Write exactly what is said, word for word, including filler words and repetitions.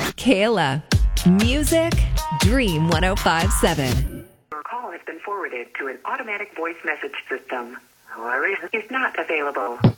Kayla. Music Dream one oh five point seven. Your call has been forwarded to an automatic voice message system. However, is not available.